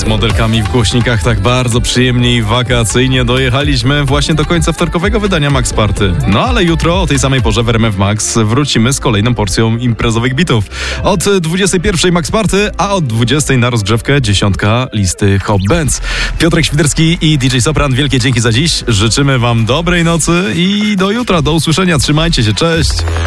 Z modelkami w głośnikach tak bardzo przyjemnie i wakacyjnie dojechaliśmy właśnie do końca wtorkowego wydania Max Party. No ale jutro o tej samej porze w RMF Max wrócimy z kolejną porcją imprezowych bitów. Od 21 Max Party, a od 20 na rozgrzewkę 10 listy Hot Bands. Piotrek Świderski i DJ Sopran, wielkie dzięki za dziś. Życzymy wam dobrej nocy i do jutra, do usłyszenia. Trzymajcie się, cześć!